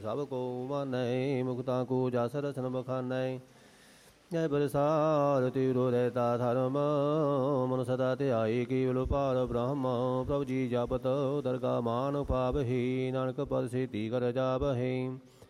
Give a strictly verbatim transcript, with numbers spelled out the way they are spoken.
ਸਭ ਕੋ ਮਾਨੈ ਮੁਕਤਾ ਕੋ ਜਸ ਰਸਨ ਬਖਾਨੈ ਜੈ ਬਰਸਾਰ ਤੀਰੋ ਰਹਿਤਾ ਧਰਮ ਮਨ ਸਦਾ ਧਿਆਈ ਕੇਵਲ ਪਾਰ ਬ੍ਰਹਮ ਪ੍ਰਭੂ ਜੀ ਜਪਤ ਦਰਗਾ ਮਾਨ ਪਾਵਹਿ ਨਾਨਕ ਪਦ ਸੇਤੀ ਕਰ ਜਾਵਹਿ